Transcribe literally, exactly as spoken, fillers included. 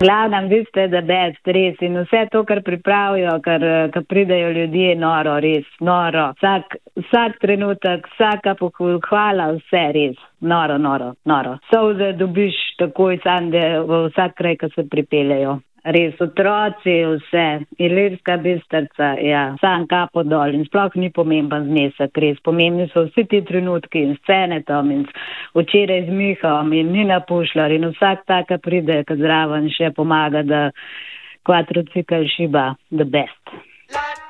Glavnem, vi ste the best, res. In vse to, kar pripravijo, kar, kar pridejo ljudje, noro, res, noro. Vsak, vsak trenutek, vsaka pohvala, vse res. Noro, noro, noro. Solze dobiš takoj sam, da v vsak kraj, ko se pripeljejo. Res, otroci, vse. Ilirska Bistrica, ja, sam kapo dol. In sploh ni pomemben znesek, res. Pomembni so vsi ti trenutki in scene tam in včeraj z Mihom in Nina Pušlar in vsak taka pride, ki zraven še pomaga, da kvatrocikl šiba the best.